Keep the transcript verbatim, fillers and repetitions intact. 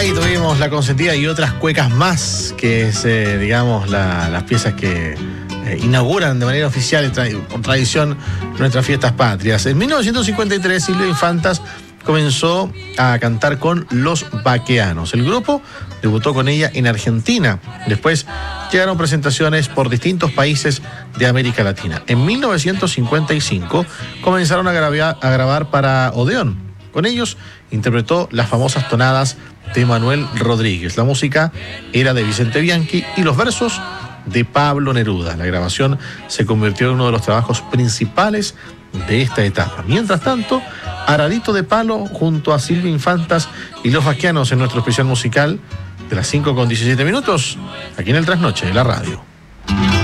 Ahí tuvimos La Consentida y otras cuecas más, que es, eh, digamos, la, las piezas que eh, inauguran de manera oficial y tra- por tradición nuestras fiestas patrias. En mil novecientos cincuenta y tres, Silvia Infantas comenzó a cantar con Los Baqueanos. El grupo debutó con ella en Argentina. Después llegaron presentaciones por distintos países de América Latina. En mil novecientos cincuenta y cinco comenzaron a grabar, a grabar para Odeón. Con ellos interpretó las famosas tonadas de Manuel Rodríguez. La música era de Vicente Bianchi y los versos de Pablo Neruda. La grabación se convirtió en uno de los trabajos principales de esta etapa. Mientras tanto, Aradito de Palo junto a Silvia Infantas y Los Baqueanos en nuestro especial musical de las cinco con diecisiete minutos, aquí en el Trasnoche de la radio.